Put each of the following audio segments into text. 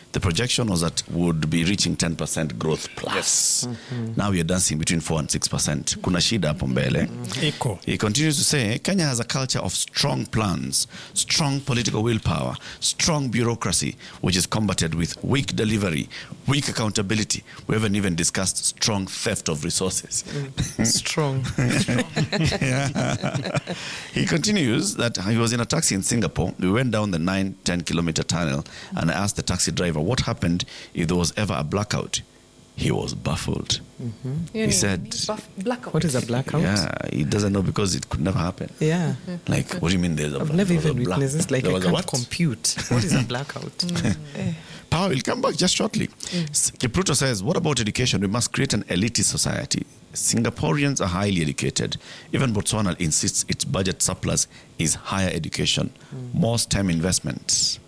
the projection was that would be reaching 10% growth plus. Yes. Now we are dancing between 4 and 6%. Kuna shida hapo mbele. He continues to say, Kenya has a culture of strong plans, strong political willpower, strong bureaucracy, which is combated with weak delivery, weak accountability. We haven't even discussed strong theft of resources. Strong. He continues that he was in a taxi in Singapore. We went down the 9-10 kilometer tunnel and I asked the taxi driver what happened if there was ever a blackout. He was baffled. He said, blackout. What is a blackout? Yeah, he doesn't know because it could never happen. Yeah. Like, what do you mean there's a blackout? I've never even witnessed this. Like, I can't compute. What is a blackout? Power will come back just shortly. Kipruto says, what about education? We must create an elitist society. Singaporeans are highly educated. Even Botswana insists its budget surplus is higher education, more STEM investments.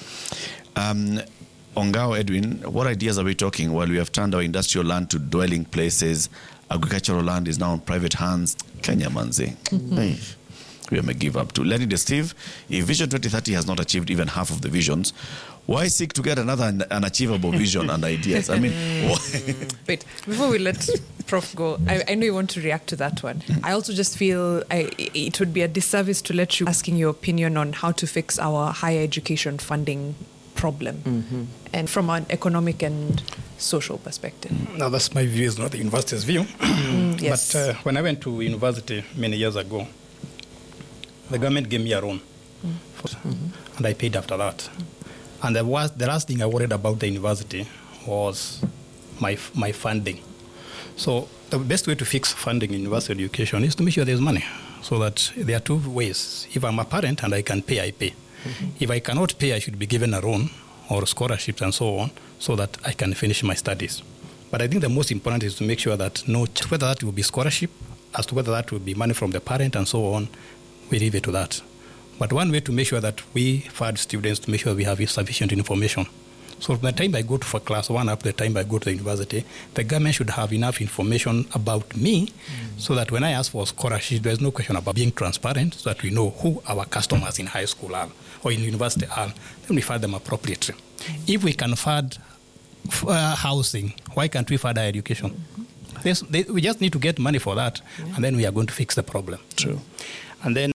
Ongao Edwin, what ideas are we talking while we have turned our industrial land to dwelling places? Agricultural land is now in private hands. Kenya manze. We may give up to. Lenny de Steve, if Vision 2030 has not achieved even half of the visions, why seek to get another unachievable vision and ideas? I mean, wait, before we let Prof go, I know you want to react to that one. I also just feel it would be a disservice to let you asking your opinion on how to fix our higher education funding problem and from an economic and social perspective. Now, that's my view, is not the university's view. Yes. But when I went to university many years ago, the government gave me a loan, and I paid after that. And the last thing I worried about the university was my funding. So the best way to fix funding in university education is to make sure there's money. So that there are two ways. If I'm a parent and I can pay, I pay. If I cannot pay, I should be given a loan or scholarships and so on, so that I can finish my studies. But I think the most important is to make sure that whether that will be scholarship, as to whether that will be money from the parent and so on, we leave it to that. But one way to make sure that we fund students to make sure we have sufficient information. So from the time I go to class 1 up to the time I go to the university, the government should have enough information about me so that when I ask for scholarship, there's no question about being transparent, so that we know who our customers in high school are or in university are. Then we fund them appropriately. If we can fund housing, why can't we fund higher education? We just need to get money for that, and then we are going to fix the problem. True. And then